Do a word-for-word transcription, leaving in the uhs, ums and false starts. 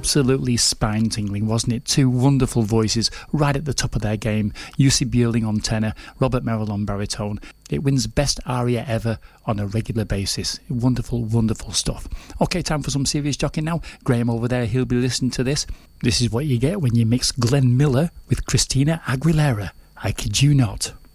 absolutely spine-tingling, wasn't it? Two wonderful voices right at the top of their game. Jussi Björling on tenor, Robert Merrill on baritone. It wins Best Aria Ever on a regular basis. Wonderful, wonderful stuff. Okay, time for some serious jockeying now. Graham over there, he'll be listening to this. This is what you get when you mix Glenn Miller with Christina Aguilera. I kid you not.